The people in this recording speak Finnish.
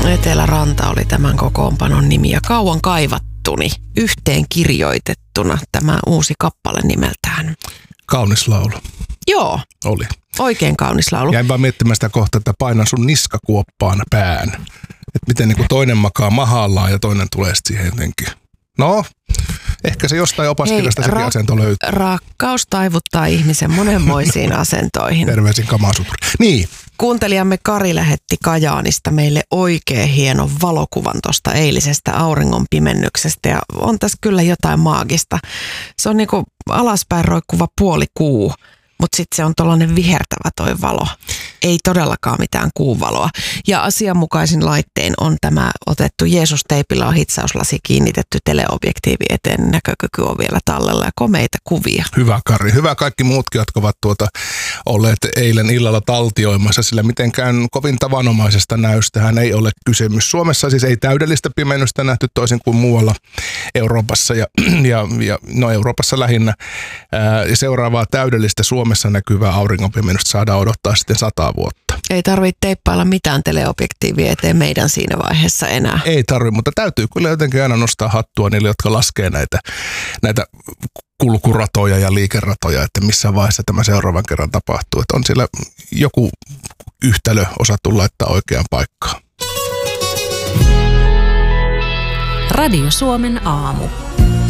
Eteläranta oli tämän kokoonpanon nimi ja kauan kaivattuni, yhteen kirjoitettuna tämä uusi kappale nimeltään. Kaunis laulu. Joo. Oli. Oikein kaunis laulu. Jäin vaan miettimään sitä kohtaa, että painan sun niskakuoppaan pään. Että miten niin kuin toinen makaa mahallaan ja toinen tulee sitten siihen jotenkin. No, ehkä se jostain opaskirjasta sekin asento löytyy. Rakkaus taivuttaa ihmisen monenmoisiin asentoihin. Terveisin Kamasuturi. Niin. Kuuntelijamme Kari lähetti Kajaanista meille oikein hienon valokuvan tuosta eilisestä auringon pimennyksestä ja on tässä kyllä jotain maagista. Se on niinku alaspäin roikkuva puolikuu, mutta sitten se on tollainen vihertävä toi valo. Ei todellakaan mitään kuuvaloa. Ja asianmukaisin laittein on tämä otettu Jeesus-teipillä on hitsauslasi kiinnitetty teleobjektiivi eteen. Näkökyky on vielä tallella ja komeita kuvia. Hyvä Kari. Hyvä kaikki muutkin, jotka ovat olleet eilen illalla taltioimassa, sillä mitenkään kovin tavanomaisesta näystähän ei ole kysymys. Suomessa siis ei täydellistä pimennystä nähty toisin kuin muualla Euroopassa ja Euroopassa lähinnä. Seuraavaa täydellistä Suomessa näkyvää auringonpimennystä saadaan odottaa sitten 100 vuotta. Ei tarvitse teippailla mitään teleobjektiivia eteen meidän siinä vaiheessa enää. Ei tarvitse, mutta täytyy kyllä jotenkin aina nostaa hattua niille, jotka laskee näitä kulkuratoja ja liikeratoja, että missä vaiheessa tämä seuraavan kerran tapahtuu. Että on siellä joku yhtälö osattu laittaa oikeaan paikkaan. Radio Suomen aamu.